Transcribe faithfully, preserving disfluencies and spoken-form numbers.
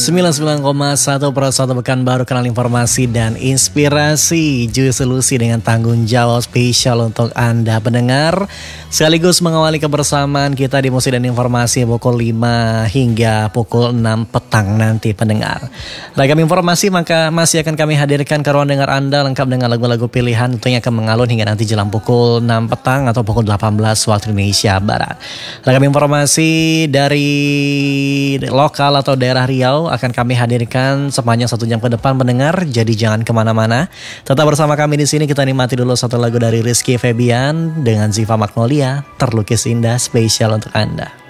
sembilan puluh sembilan koma satu per satu Pekanbaru, kanal informasi dan inspirasi Ju Solusi dengan tanggung jawab spesial untuk Anda pendengar, sekaligus mengawali kebersamaan kita di musik dan informasi pukul lima hingga pukul enam petang nanti pendengar. Ragam informasi maka masih akan kami hadirkan ke ruang dengar Anda lengkap dengan lagu-lagu pilihan tentunya akan mengalun hingga nanti jelang pukul enam petang atau pukul delapan belas waktu Indonesia Barat. Ragam informasi dari lokal atau daerah Riau akan kami hadirkan sepanjang satu jam ke depan pendengar. Jadi jangan kemana-mana, tetap bersama kami di sini. Kita nikmati dulu satu lagu dari Rizky Febian dengan Ziva Magnolia, Terlukis Indah, spesial untuk Anda.